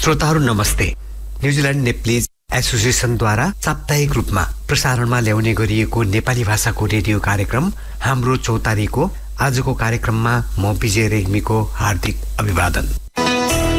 श्रोताहरू नमस्ते। New Zealand Nepalese एसोसिएसनद्वारा साप्ताहिक रूपमा प्रसारणमा ल्याउने गरिएको नेपाली भाषाको रेडियो कार्यक्रम हाम्रो चौतारीको आजको कार्यक्रममा म विजय रेग्मीको हार्दिक अभिवादन।